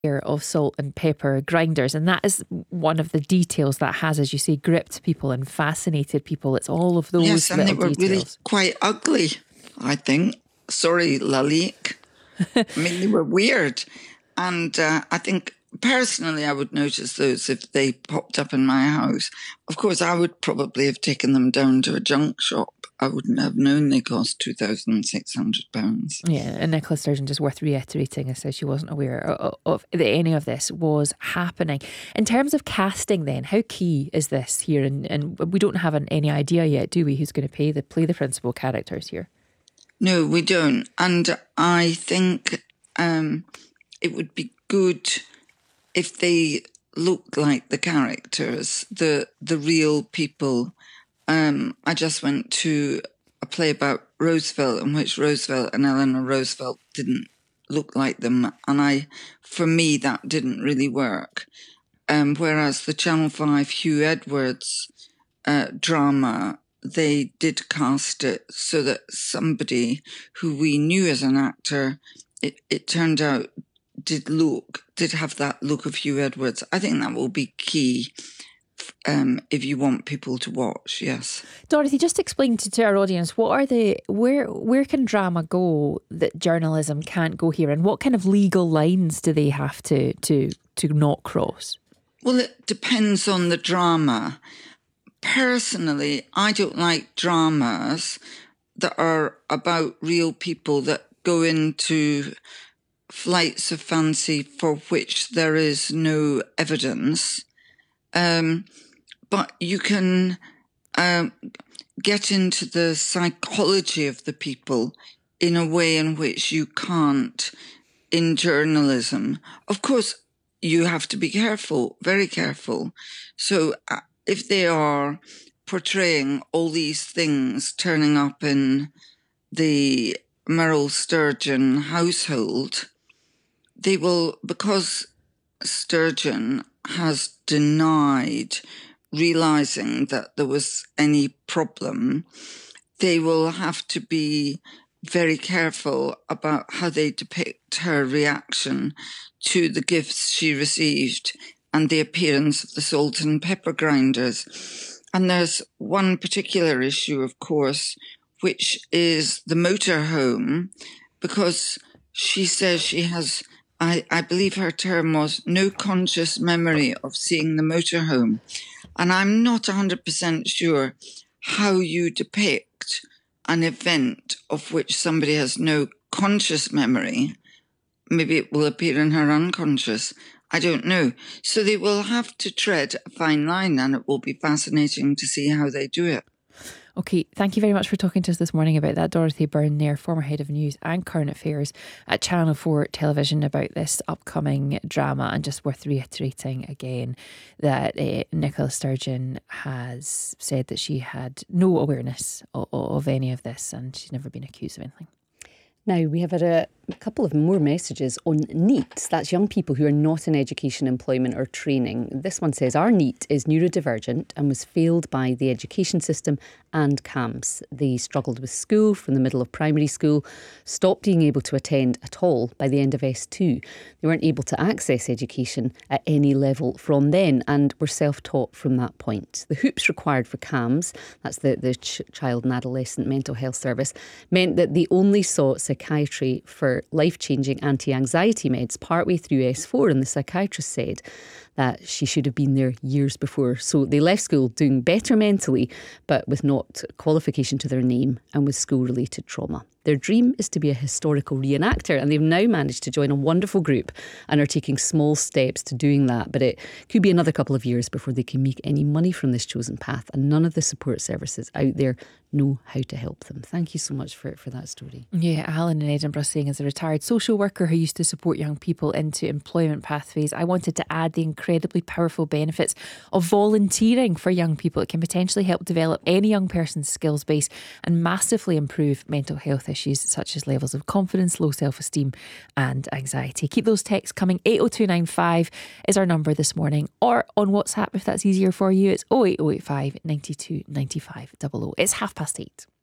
of salt and pepper grinders, and that is one of the details that has, as you say, gripped people and fascinated people. It's all of those yes, and little they were details. really quite ugly, I think. Sorry, Lalique. I mean, they were weird. And I think personally I would notice those if they popped up in my house. Of course, I would probably have taken them down to a junk shop. I wouldn't have known they cost £2,600. Yeah, and Nicola Sturgeon, just worth reiterating, I said she wasn't aware of that any of this was happening. In terms of casting then, how key is this here? And we don't have any idea yet, do we, who's going to play the principal characters here? No, we don't. And I think it would be good if they looked like the characters, the real people. I just went to a play about Roosevelt in which Roosevelt and Eleanor Roosevelt didn't look like them. And for me, that didn't really work. Whereas the Channel 5 Hugh Edwards drama, they did cast it so that somebody who we knew as an actor, it turned out did have that look of Hugh Edwards. I think that will be key if you want people to watch. Yes, Dorothy, just explain to our audience, where can drama go that journalism can't go here, and what kind of legal lines do they have to not cross? Well, it depends on the drama. Personally, I don't like dramas that are about real people that go into flights of fancy for which there is no evidence. But you can get into the psychology of the people in a way in which you can't in journalism. Of course, you have to be careful, very careful. So if they are portraying all these things turning up in the Meryl Sturgeon household, they will, because Sturgeon has denied realising that there was any problem, they will have to be very careful about how they depict her reaction to the gifts she received and the appearance of the salt and pepper grinders. And there's one particular issue, of course, which is the motorhome, because she says she has, I believe her term was, no conscious memory of seeing the motorhome. And I'm not 100% sure how you depict an event of which somebody has no conscious memory. Maybe it will appear in her unconscious. I don't know. So they will have to tread a fine line, and it will be fascinating to see how they do it. Okay, thank you very much for talking to us this morning about that. Dorothy Byrne there, former head of news and current affairs at Channel 4 Television, about this upcoming drama. And just worth reiterating again that Nicola Sturgeon has said that she had no awareness of any of this, and she's never been accused of anything. Now, we have had a couple of more messages on NEET. That's young people who are not in education, employment or training. This one says, our NEET is neurodivergent and was failed by the education system and CAMHS. They struggled with school from the middle of primary school, stopped being able to attend at all by the end of S2. They weren't able to access education at any level from then and were self-taught from that point. The hoops required for CAMHS, that's the Child and Adolescent Mental Health Service, meant that they only saw psychiatry for life-changing anti-anxiety meds partway through S4, and the psychiatrist said that she should have been there years before. So they left school doing better mentally, but with not qualification to their name and with school-related trauma. Their dream is to be a historical reenactor, and they've now managed to join a wonderful group and are taking small steps to doing that. But it could be another couple of years before they can make any money from this chosen path, and none of the support services out there know how to help them. Thank you so much for that story. Yeah, Alan in Edinburgh saying, as a retired social worker who used to support young people into employment pathways, I wanted to add the incredibly powerful benefits of volunteering for young people. It can potentially help develop any young person's skills base and massively improve mental health issues such as levels of confidence, low self-esteem and anxiety. Keep those texts coming. 80295 is our number this morning, or on WhatsApp if that's easier for you. It's 08085 92 95 00. It's 8:30.